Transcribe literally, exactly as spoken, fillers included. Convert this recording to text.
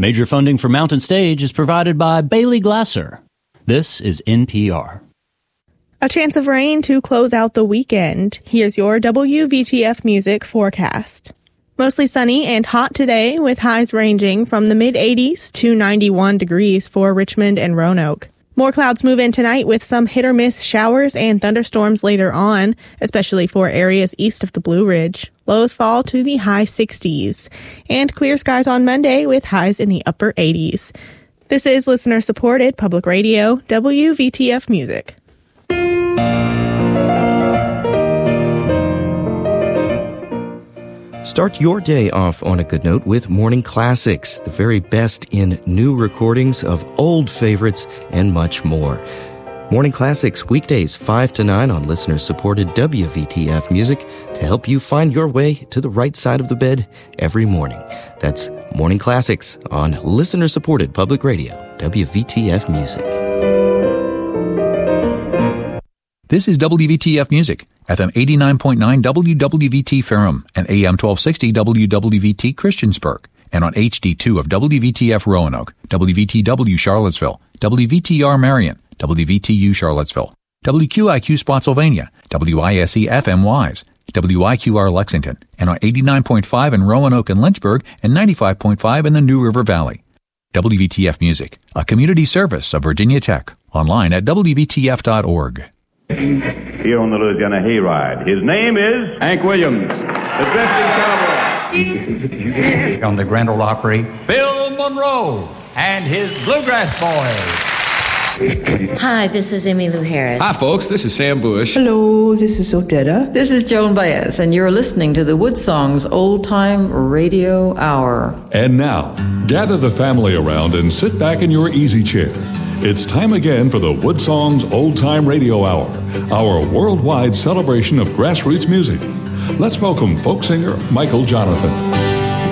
Major funding for Mountain Stage is provided by Bailey Glasser. This is N P R. A chance of rain to close out the weekend. Here's your W V T F music forecast. Mostly sunny and hot today, with highs ranging from the mid eighties to ninety-one degrees for Richmond and Roanoke. More clouds move in tonight with some hit-or-miss showers and thunderstorms later on, especially for areas east of the Blue Ridge. Lows fall to the high sixties. And clear skies on Monday with highs in the upper eighties. This is listener-supported public radio, W V T F Music. Start your day off on a good note with Morning Classics, the very best in new recordings of old favorites and much more. Morning Classics, weekdays five to nine on listener-supported W V T F Music to help you find your way to the right side of the bed every morning. That's Morning Classics on listener-supported public radio, W V T F Music. This is W V T F Music, F M eighty-nine point nine W W V T Ferrum and A M twelve sixty W W V T Christiansburg, and on H D two of W V T F Roanoke, W V T W Charlottesville, W V T R Marion, W V T U Charlottesville, W Q I Q Spotsylvania, W I S E F M Wise, W I Q R Lexington, and on eighty-nine point five in Roanoke and Lynchburg, and ninety-five point five in the New River Valley. W V T F Music, a community service of Virginia Tech, online at W V T F dot org. Here on the Louisiana Hayride. His name is Hank Williams, the drifting cowboy. On the Grand Ole Opry, Bill Monroe and his Bluegrass Boys. Hi, this is Emmylou Harris. Hi, folks. This is Sam Bush. Hello, this is Odetta. This is Joan Baez, and you're listening to the Woodsongs Old Time Radio Hour. And now, gather the family around and sit back in your easy chair. It's time again for the Woodsongs Old Time Radio Hour, our worldwide celebration of grassroots music. Let's welcome folk singer Michael Jonathan.